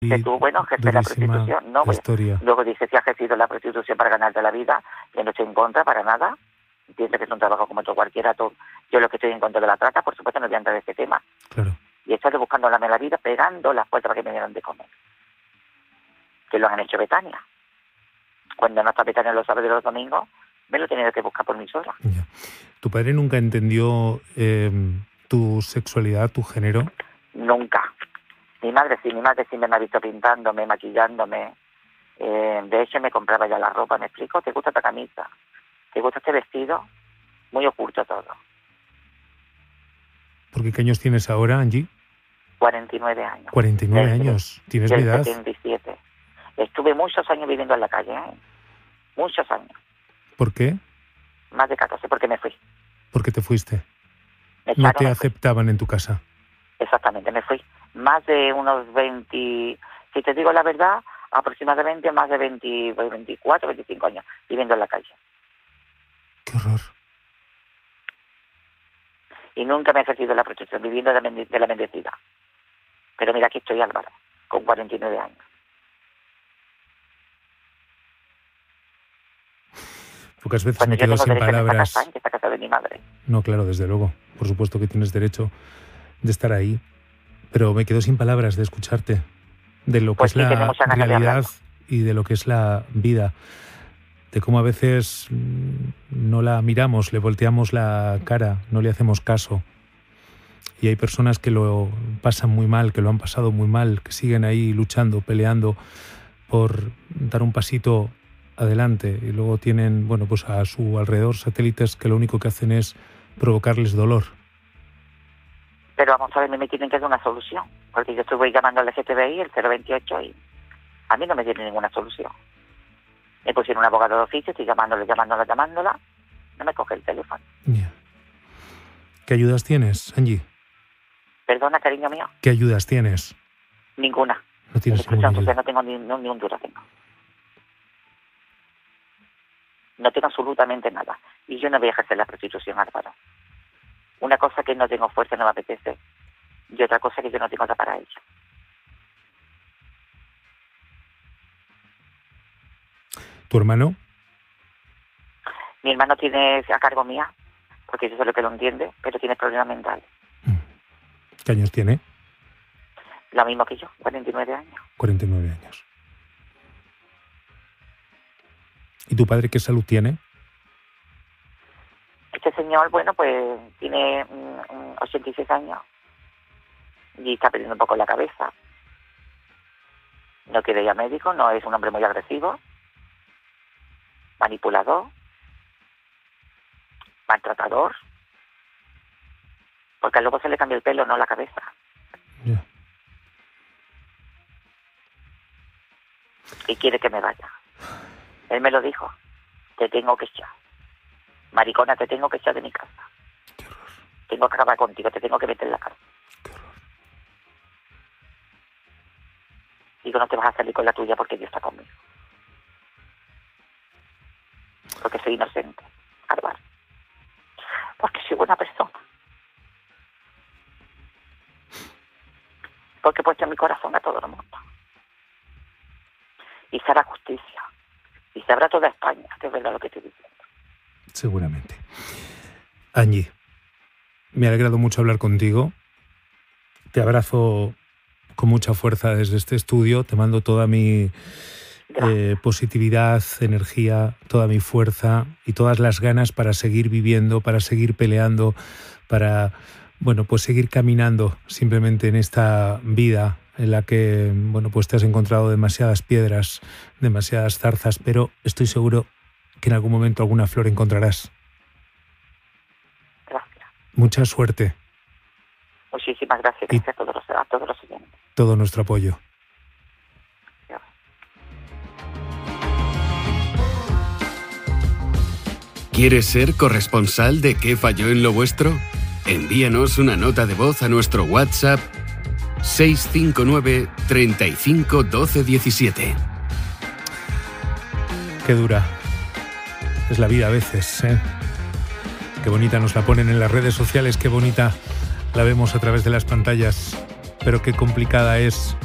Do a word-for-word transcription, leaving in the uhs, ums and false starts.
Que tú, bueno, ejerces la prostitución, no, pues, luego dices si has ejercido la prostitución para ganarte la vida, que no estoy en contra para nada, pienso que es un trabajo como otro cualquiera, todo. Yo lo que estoy en contra de la trata, por supuesto no voy a entrar en este tema, claro. Y estaré buscando la la vida, pegando las puertas para que me dieran de comer, que lo han hecho Betania, cuando no está Betania los sábados y los domingos, me lo he tenido que buscar por mí sola. Ya. ¿Tu padre nunca entendió eh, tu sexualidad, tu género? Nunca. Mi madre sí, mi madre sí me ha visto pintándome, maquillándome. Eh, de hecho, me compraba ya la ropa, ¿me explico? ¿Te gusta esta camisa? ¿Te gusta este vestido? Muy oculto todo. ¿Por qué años tienes ahora, Angie? cuarenta y nueve años. cuarenta y nueve Desde, años. ¿Tienes mi edad? setenta y siete. Estuve muchos años viviendo en la calle, ¿eh? Muchos años. ¿Por qué? Más de catorce, porque me fui. ¿Por qué te fuiste? Me no echaron, te me aceptaban fui. en tu casa. Exactamente, me fui. Más de unos veinte, si te digo la verdad, aproximadamente más de veinte, veinticuatro, veinticinco años viviendo en la calle. ¡Qué horror! Y nunca me he ejercido la prostitución, viviendo de la, de la bendecida. Pero mira, aquí estoy, Álvaro, con cuarenta y nueve años. Pocas veces Cuando me quedo sin palabras. Esta casa, en esta casa de mi madre. No, claro, desde luego. Por supuesto que tienes derecho de estar ahí. Pero me quedo sin palabras de escucharte, de lo que pues es sí, la realidad de y de lo que es la vida, de cómo a veces no la miramos, le volteamos la cara, no le hacemos caso. Y hay personas que lo pasan muy mal, que lo han pasado muy mal, que siguen ahí luchando, peleando por dar un pasito adelante y luego tienen, bueno, pues a su alrededor satélites que lo único que hacen es provocarles dolor. Pero vamos a ver, me tienen que dar una solución, porque yo estuve llamando al L G T B I, el cero veintiocho, y a mí no me dieron ninguna solución. Me pusieron un abogado de oficio, estoy llamándole, llamándola, llamándola, no me coge el teléfono. Yeah. ¿Qué ayudas tienes, Angie? Perdona, cariño mío. ¿Qué ayudas tienes? Ninguna. No tienes ninguna ayuda. No tengo ni, ni, ni un duro, tengo. No tengo absolutamente nada. Y yo no voy a ejercer la prostitución, Álvaro. Una cosa que no tengo fuerza, no me apetece. Y otra cosa que yo no tengo nada para ello. ¿Tu hermano? Mi hermano tiene a cargo mía, porque eso es lo que lo entiende, pero tiene problemas mentales. ¿Qué años tiene? Lo mismo que yo, cuarenta y nueve años. cuarenta y nueve años. ¿Y tu padre qué salud tiene? Este señor, bueno, pues tiene um, ochenta y seis años y está perdiendo un poco la cabeza. No quiere ir a médico, no es un hombre muy agresivo, manipulador, maltratador, porque luego se le cambia el pelo, no la cabeza. Yeah. Y quiere que me vaya. Él me lo dijo, te tengo que echar. Maricona, te tengo que echar de mi casa. Qué horror. Tengo que acabar contigo, te tengo que meter en la cárcel. Qué horror. Digo, no te vas a salir con la tuya porque Dios está conmigo. Porque soy inocente, Álvaro. Porque soy buena persona. Porque he puesto en mi corazón a todo el mundo. Y se hará justicia. Y sabrá toda España que es verdad lo que estoy diciendo. Seguramente. Angie, me ha alegrado mucho hablar contigo. Te abrazo con mucha fuerza desde este estudio. Te mando toda mi eh, positividad, energía, toda mi fuerza y todas las ganas para seguir viviendo, para seguir peleando, para, bueno, pues seguir caminando simplemente en esta vida en la que, bueno, pues te has encontrado demasiadas piedras, demasiadas zarzas, pero estoy seguro que en algún momento alguna flor encontrarás. Gracias. Mucha suerte. Muchísimas gracias. Gracias a todos los, a todos los oyentes. Todo nuestro apoyo. Gracias. ¿Quieres ser corresponsal de ¿Qué falló en lo vuestro? Envíanos una nota de voz a nuestro WhatsApp seis cinco nueve, treinta y cinco, doce, diecisiete. Qué dura es la vida a veces, ¿eh? Qué bonita nos la ponen en las redes sociales, qué bonita la vemos a través de las pantallas, pero qué complicada es